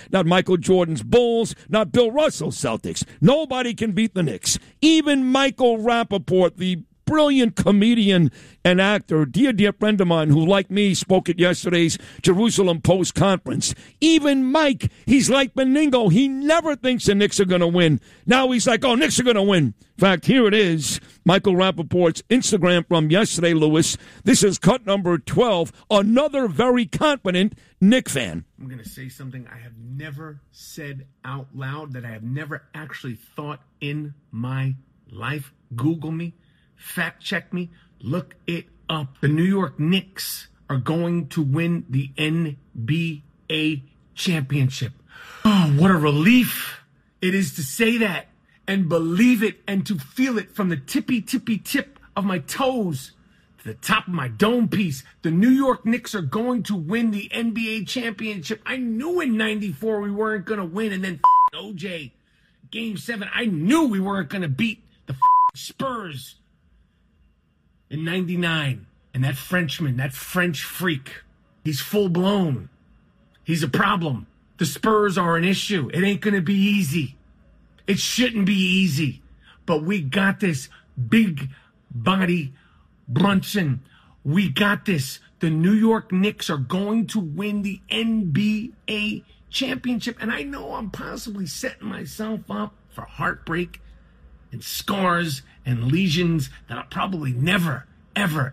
not Michael Jordan's Bulls, not Bill Russell's Celtics. Nobody can beat the Knicks. Even Michael Rappaport, the brilliant comedian and actor, dear friend of mine who, like me, spoke at yesterday's Jerusalem Post conference. Even Mike, he's like Beningo. He never thinks the Knicks are going to win. Now he's like, oh, Knicks are going to win. In fact, here it is, Michael Rappaport's Instagram from yesterday, Lewis. This is cut number 12, another very confident Knick fan. I'm going to say something I have never said out loud, that I have never actually thought in my life. Google me. Fact check me. Look it up. The New York Knicks are going to win the NBA championship. Oh, what a relief it is to say that and believe it and to feel it from the tippy tip of my toes to the top of my dome piece. The New York Knicks are going to win the NBA championship. I knew in 94 we weren't going to win, and then OJ, Game 7, I knew we weren't going to beat the Spurs in 99. And that Frenchman, that French freak, he's full blown. He's a problem. The Spurs are an issue. It ain't going to be easy. It shouldn't be easy. But we got this. Big body Brunson. We got this. The New York Knicks are going to win the NBA championship. And I know I'm possibly setting myself up for heartbreak and scars and lesions that I'll probably never, ever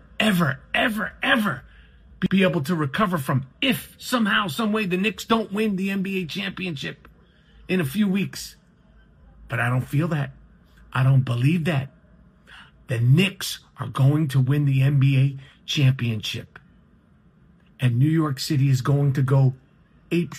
be able to recover from if somehow, some way the Knicks don't win the NBA championship in a few weeks. But I don't feel that. I don't believe that. The Knicks are going to win the NBA championship. And New York City is going to go ape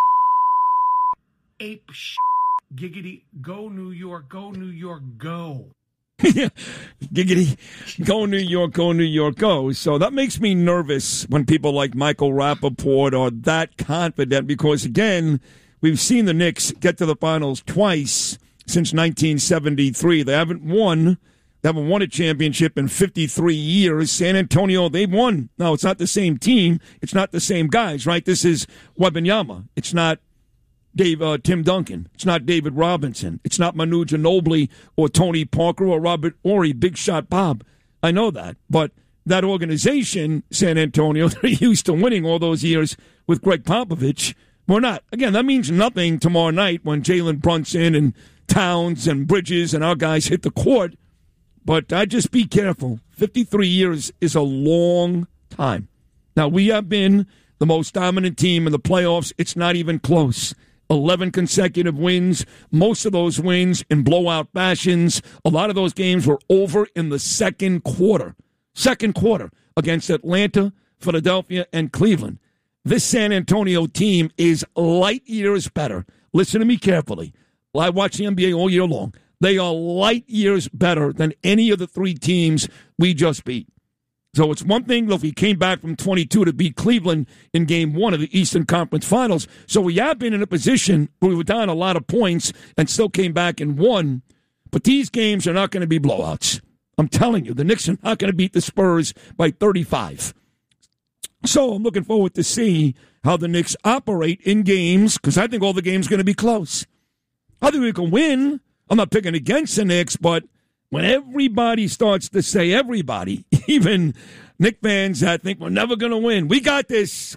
giggity, go New York, go New York, go. Yeah, giggity, go New York, go. So that makes me nervous when people like Michael Rappaport are that confident because, again, we've seen the Knicks get to the finals twice since 1973. They haven't won a championship in 53 years. San Antonio, they've won. No, it's not the same team. It's not the same guys, right? This is Wembanyama. It's not Tim Duncan. It's not David Robinson. It's not Manu Ginobili or Tony Parker or Robert Horry, Big Shot Bob. I know that. But that organization, San Antonio, they're used to winning all those years with Greg Popovich. We're not. Again, that means nothing tomorrow night when Jalen Brunson and Towns and Bridges and our guys hit the court. But I just be careful. 53 years is a long time. Now, we have been the most dominant team in the playoffs. It's not even close. 11 consecutive wins, most of those wins in blowout fashions. A lot of those games were over in the second quarter against Atlanta, Philadelphia, and Cleveland. This San Antonio team is light years better. Listen to me carefully. I watch the NBA all year long. They are light years better than any of the three teams we just beat. So it's one thing if we came back from 22 to beat Cleveland in Game 1 of the Eastern Conference Finals. So we have been in a position where we were down a lot of points and still came back and won. But these games are not going to be blowouts. I'm telling you, the Knicks are not going to beat the Spurs by 35. So I'm looking forward to see how the Knicks operate in games because I think all the games are going to be close. I think we can win. I'm not picking against the Knicks, but when everybody starts to say everybody, even Knicks fans that think we're never going to win, we got this,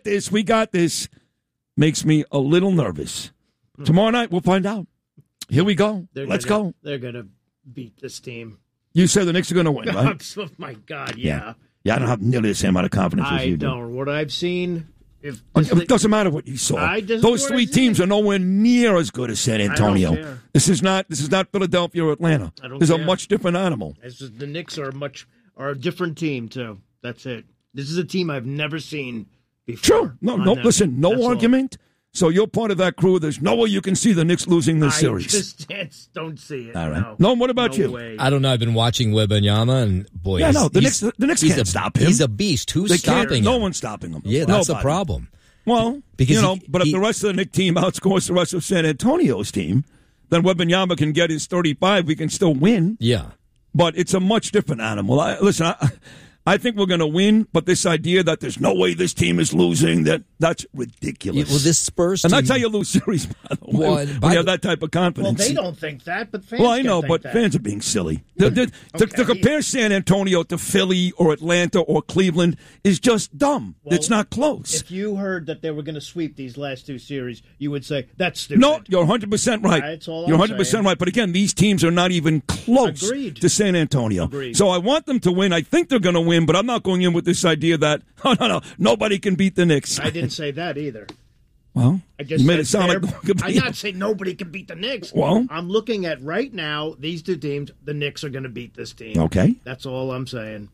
makes me a little nervous. Tomorrow night, we'll find out. Here we go. Let's go. They're going to beat this team. You said the Knicks are going to win, right? Oh, my God, yeah. Yeah, I don't have nearly the same amount of confidence as you do. I don't. What I've seen... It doesn't matter what you saw. Those three teams are nowhere near as good as San Antonio. I don't care. This is not Philadelphia or Atlanta. This is a much different animal. The Knicks are a different team too. That's it. This is a team I've never seen before. Sure. Listen, no argument. So you're part of that crew. There's no way you can see the Knicks losing this series. I just don't see it. All right. No, what about you? Way. I don't know. I've been watching Wembanyama, and boy, the Knicks can't stop him. He's a beast. Who's stopping him? No one's stopping him. Yeah, that's the problem. Well, because but if the rest of the Knicks team outscores the rest of San Antonio's team, then Wembanyama can get his 35. We can still win. Yeah. But it's a much different animal. I think we're going to win, but this idea that there's no way this team is losing, that's ridiculous. Well, this Spurs team... And that's how you lose series, by the way, when you have that type of confidence. Well, they don't think that, but fans Well, I know, think but that. fans are being silly. To compare San Antonio to Philly or Atlanta or Cleveland is just dumb. Well, it's not close. If you heard that they were going to sweep these last two series, you would say, that's stupid. No, you're 100% right. That's all You're I'm 100% saying. right. But again, these teams are not even close Agreed. to San Antonio. Agreed. So I want them to win. I think they're going to win, but I'm not going in with this idea that, nobody can beat the Knicks. I didn't say that either. Well, I just you made it sound like I'm not saying nobody can beat the Knicks. Well, I'm looking at right now, these two teams, the Knicks are going to beat this team. Okay. That's all I'm saying.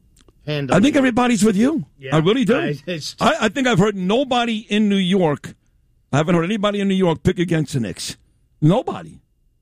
I think everybody's with you. Yeah, I really do. I think I've heard nobody in New York. I haven't heard anybody in New York pick against the Knicks. Nobody.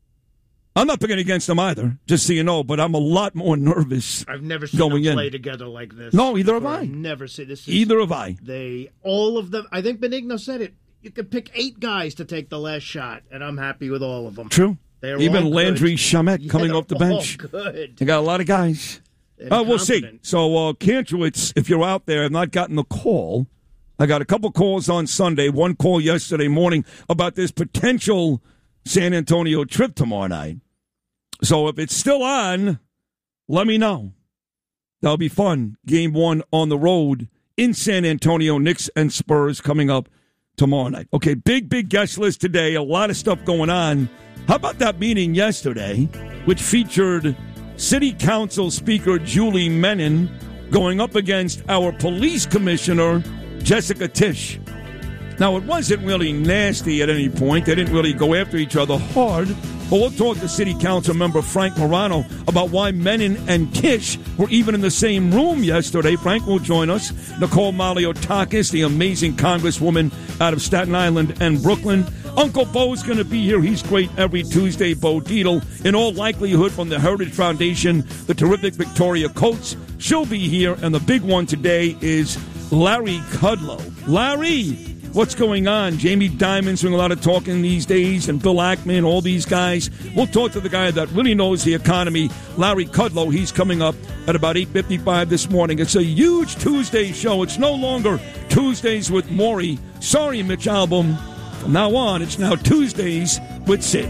I'm not picking against them either, just so you know, but I'm a lot more nervous. I've never seen going them play in. together like this. No, either have I. I've never seen this. Either have I. All of them. I think Benigno said it. You could pick 8 guys to take the last shot, and I'm happy with all of them. True. They're Even all Landry good. Shamet coming off the bench. Good. They got a lot of guys. We'll see. Confident. So, Kantrowitz, if you're out there, have not gotten the call. I got a couple calls on Sunday, one call yesterday morning about this potential San Antonio trip tomorrow night. So if it's still on, let me know. That'll be fun. Game 1 on the road in San Antonio, Knicks and Spurs coming up tomorrow night. Okay, big guest list today. A lot of stuff going on. How about that meeting yesterday, which featured City Council Speaker Julie Menin going up against our police commissioner, Jessica Tisch. Now, it wasn't really nasty at any point. They didn't really go after each other hard. But we'll talk to City Council member Frank Morano about why Menin and Tisch were even in the same room yesterday. Frank will join us. Nicole Maliotakis, the amazing congresswoman out of Staten Island and Brooklyn. Uncle Bo's going to be here. He's great every Tuesday. Bo Dietl, in all likelihood, from the Heritage Foundation, the terrific Victoria Coates. She'll be here. And the big one today is Larry Kudlow. Larry, what's going on? Jamie Dimon's doing a lot of talking these days, and Bill Ackman, all these guys. We'll talk to the guy that really knows the economy, Larry Kudlow. He's coming up at about 8:55 this morning. It's a huge Tuesday show. It's no longer Tuesdays with Maury. Sorry, Mitch Albom. From now on, it's now Tuesdays with Sid.